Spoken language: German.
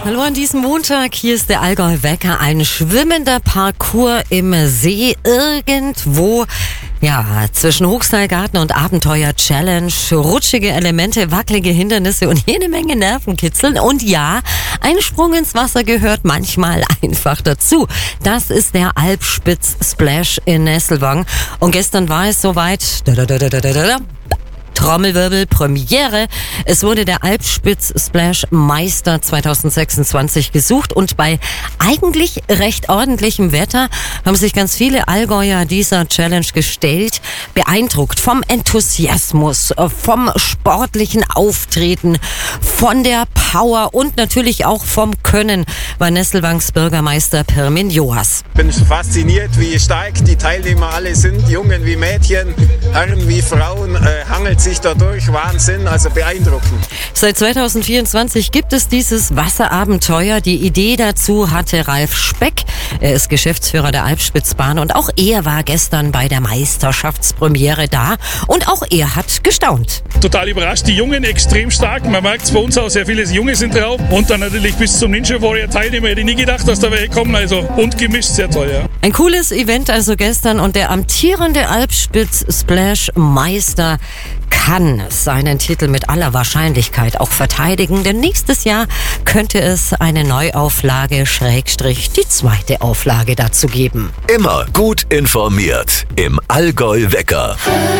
Hallo an diesem Montag, hier ist der Allgäu-Wecker, ein schwimmender Parcours im See irgendwo, zwischen Hochseilgarten und Abenteuer-Challenge, rutschige Elemente, wackelige Hindernisse und jede Menge Nervenkitzeln. Und ja, ein Sprung ins Wasser gehört manchmal einfach dazu. Das ist der Alpspitz-Splash in Nesselwang. Und gestern war es soweit. Trommelwirbel, Premiere. Es wurde der Alpspitz-Splash-Meister 2026 gesucht und bei eigentlich recht ordentlichem Wetter haben sich ganz viele Allgäuer dieser Challenge gestellt. Beeindruckt vom Enthusiasmus, vom sportlichen Auftreten, von der Power und natürlich auch vom Können war Nesselwangs Bürgermeister Pirmin Joas. Ich bin fasziniert, wie stark die Teilnehmer alle sind, Jungen wie Mädchen, Herren wie Frauen, hangelt sich dadurch, Wahnsinn, also beeindruckend. Seit 2024 gibt es dieses Wasserabenteuer. Die Idee dazu hatte Ralf Speck. Er ist Geschäftsführer der Alpspitzbahn und auch er war gestern bei der Meisterschaftspremiere da und auch er hat gestaunt. Total überrascht, die Jungen extrem stark. Man merkt es bei uns auch, sehr viele Junge sind drauf. Und dann natürlich bis zum Ninja Warrior Teilnehmer. Hätte ich nie gedacht, dass da welche kommen. Also und gemischt, sehr toll, ja. Ein cooles Event also gestern und der amtierende Alpspitz-Splash-Meister kann seinen Titel mit aller Wahrscheinlichkeit auch verteidigen, denn nächstes Jahr könnte es eine Neuauflage / die zweite Auflage dazu geben. Immer gut informiert im Allgäu-Wecker.